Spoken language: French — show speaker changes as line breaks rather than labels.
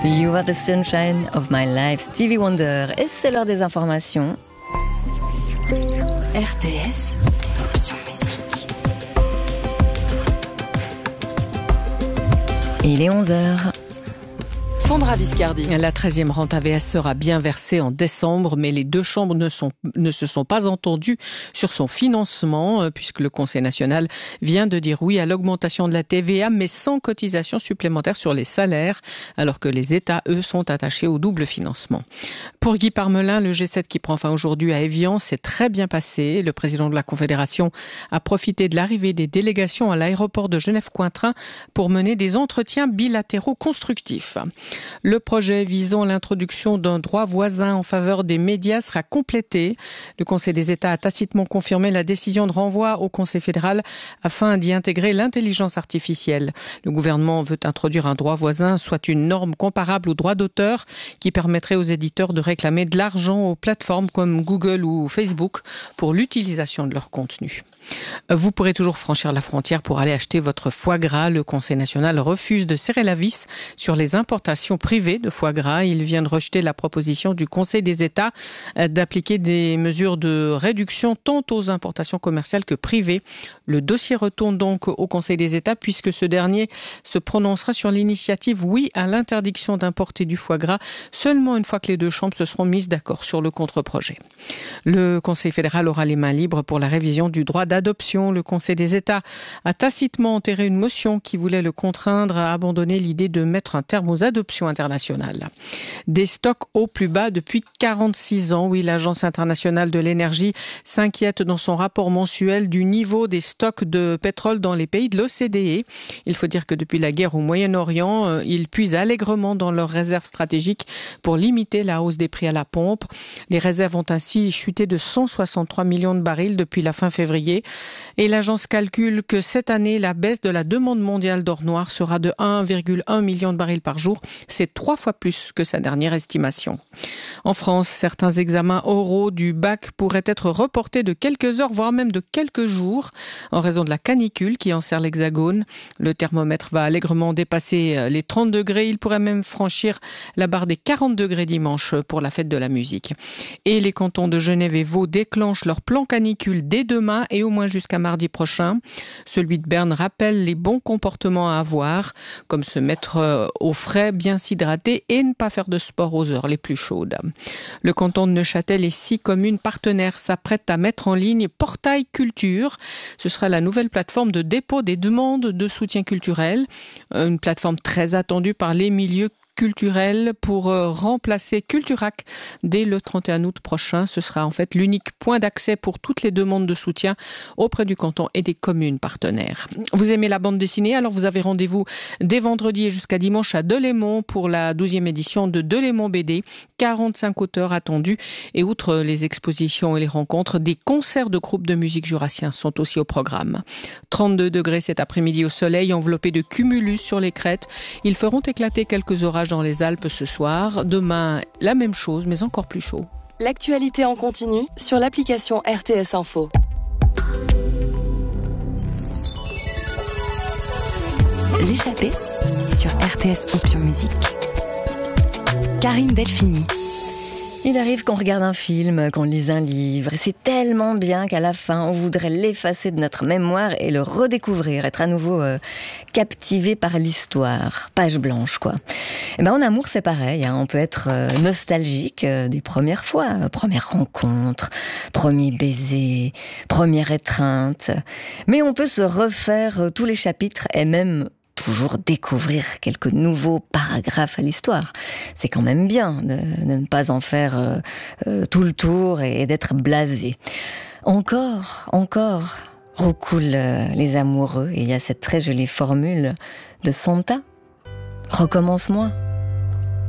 You are the sunshine of my life, Stevie Wonder. Et c'est l'heure des informations.
RTS, option musique.
Il est 11h.
Sandra Viscardi.
La 13e rente AVS sera bien versée en décembre, mais les deux chambres ne se sont pas entendues sur son financement, puisque le Conseil national vient de dire oui à l'augmentation de la TVA, mais sans cotisation supplémentaire sur les salaires, alors que les États, eux, sont attachés au double financement. Pour Guy Parmelin, le G7 qui prend fin aujourd'hui à Évian s'est très bien passé. Le président de la Confédération a profité de l'arrivée des délégations à l'aéroport de Genève-Cointrin pour mener des entretiens bilatéraux constructifs. Le projet visant l'introduction d'un droit voisin en faveur des médias sera complété. Le Conseil des États a tacitement confirmé la décision de renvoi au Conseil fédéral afin d'y intégrer l'intelligence artificielle. Le gouvernement veut introduire un droit voisin, soit une norme comparable au droit d'auteur qui permettrait aux éditeurs de réclamer de l'argent aux plateformes comme Google ou Facebook pour l'utilisation de leur contenu. Vous pourrez toujours franchir la frontière pour aller acheter votre foie gras. Le Conseil national refuse de serrer la vis sur les importations privées de foie gras. Il vient de rejeter la proposition du Conseil des États d'appliquer des mesures de réduction tant aux importations commerciales que privées. Le dossier retourne donc au Conseil des États puisque ce dernier se prononcera sur l'initiative oui à l'interdiction d'importer du foie gras seulement une fois que les deux chambres se seront mises d'accord sur le contre-projet. Le Conseil fédéral aura les mains libres pour la révision du droit d'adoption. Le Conseil des États a tacitement enterré une motion qui voulait le contraindre à abandonner l'idée de mettre un terme aux adoptions internationales. Des stocks au plus bas depuis 46 ans. Oui, l'Agence internationale de l'énergie s'inquiète dans son rapport mensuel du niveau des stocks de pétrole dans les pays de l'OCDE. Il faut dire que depuis la guerre au Moyen-Orient, ils puisent allègrement dans leurs réserves stratégiques pour limiter la hausse des prix à la pompe. Les réserves ont ainsi chuté de 163 millions de barils depuis la fin février. Et l'agence calcule que cette année, la baisse de la demande mondiale d'or noir sera de 1,1 million de barils par jour. C'est 3 fois plus que sa dernière estimation. En France, certains examens oraux du bac pourraient être reportés de quelques heures, voire même de quelques jours, en raison de la canicule qui enserre l'Hexagone. Le thermomètre va allègrement dépasser les 30 degrés. Il pourrait même franchir la barre des 40 degrés dimanche pour la fête de la musique. Et les cantons de Genève et Vaud déclenchent leur plan canicule dès demain et au moins jusqu'à mardi prochain. Celui de Berne rappelle les bons comportements à avoir, comme se mettre au frais, bien s'hydrater et ne pas faire de sport aux heures les plus chaudes. Le canton de Neuchâtel et 6 communes partenaires s'apprêtent à mettre en ligne Portail Culture. Ce sera la nouvelle plateforme de dépôt des demandes de soutien culturel. Une plateforme très attendue par les milieux culturel pour remplacer Culturac dès le 31 août prochain. Ce sera en fait l'unique point d'accès pour toutes les demandes de soutien auprès du canton et des communes partenaires. Vous aimez la bande dessinée? Alors vous avez rendez-vous dès vendredi et jusqu'à dimanche à Delémont pour la 12e édition de Delémont BD. 45 auteurs attendus et outre les expositions et les rencontres, des concerts de groupes de musique jurassien sont aussi au programme. 32 degrés cet après-midi au soleil, enveloppé de cumulus sur les crêtes. Ils feront éclater quelques orages dans les Alpes ce soir. Demain, la même chose, mais encore plus chaud.
L'actualité en continu sur l'application RTS Info. L'échappée sur RTS Option Musique. Karine Delphini.
Il arrive qu'on regarde un film, qu'on lise un livre, et c'est tellement bien qu'à la fin, on voudrait l'effacer de notre mémoire et le redécouvrir, être à nouveau captivé par l'histoire. Page blanche, quoi. Et ben, en amour, c'est pareil, hein. On peut être nostalgique des premières fois, première rencontre, premier baiser, première étreinte. Mais on peut se refaire tous les chapitres et même toujours découvrir quelques nouveaux paragraphes à l'histoire. C'est quand même bien de ne pas en faire tout le tour et d'être blasé. Encore recoulent les amoureux et il y a cette très jolie formule de Sonta. Recommence-moi.